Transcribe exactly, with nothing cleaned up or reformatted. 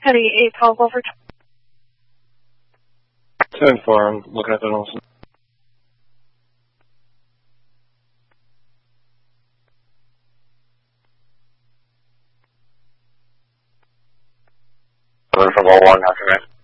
Petty eight twelve over. Ten four. I'm looking at the Nelson. From oh one, after that.